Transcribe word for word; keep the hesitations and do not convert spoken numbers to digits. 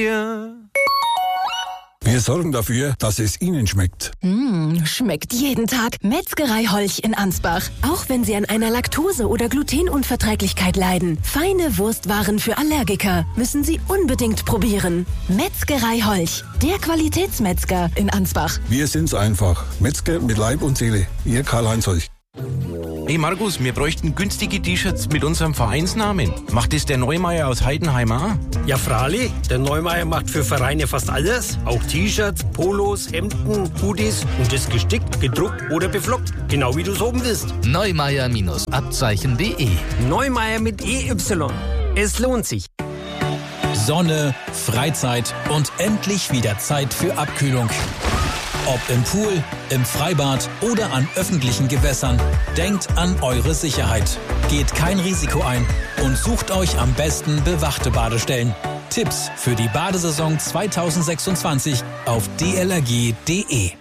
Ja. Wir sorgen dafür, dass es Ihnen schmeckt. Mmh, schmeckt jeden Tag. Metzgerei Holch in Ansbach. Auch wenn Sie an einer Laktose- oder Glutenunverträglichkeit leiden. Feine Wurstwaren für Allergiker müssen Sie unbedingt probieren. Metzgerei Holch, der Qualitätsmetzger in Ansbach. Wir sind's einfach. Metzger mit Leib und Seele. Ihr Karl-Heinz Holch. Hey Markus, wir bräuchten günstige T-Shirts mit unserem Vereinsnamen. Macht das der Neumeier aus Heidenheim auch? Ja, Frali, der Neumeier macht für Vereine fast alles. Auch T-Shirts, Polos, Hemden, Hoodies und das gestickt, gedruckt oder beflockt. Genau wie du es oben willst. Neumeier-Abzeichen punkt de. Neumeier mit E Y. Es lohnt sich. Sonne, Freizeit und endlich wieder Zeit für Abkühlung. Ob im Pool, im Freibad oder an öffentlichen Gewässern, denkt an eure Sicherheit. Geht kein Risiko ein und sucht euch am besten bewachte Badestellen. Tipps für die Badesaison zweitausendsechsundzwanzig auf d l r g punkt de.